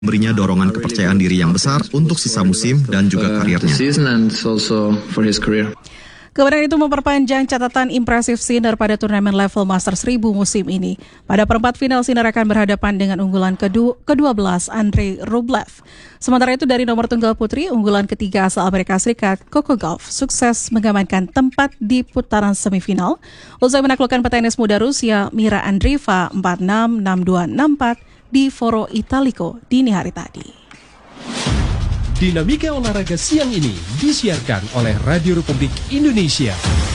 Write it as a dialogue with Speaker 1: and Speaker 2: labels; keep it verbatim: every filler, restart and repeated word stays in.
Speaker 1: memberinya dorongan kepercayaan diri yang besar untuk sisa musim dan juga karirnya.
Speaker 2: Kemenangan itu memperpanjang catatan impresif Sinner pada turnamen level Master seribu musim ini. Pada perempat final, Sinner akan berhadapan dengan unggulan kedua belas Andrei Rublev. Sementara itu dari nomor tunggal putri, unggulan ketiga asal Amerika Serikat, Coco Gauff, sukses mengamankan tempat di putaran semifinal usai menaklukkan petenis muda Rusia Mira Andreeva empat enam, enam dua, enam empat di Foro Italico dini hari tadi.
Speaker 3: Dinamika olahraga siang ini disiarkan oleh Radio Republik Indonesia.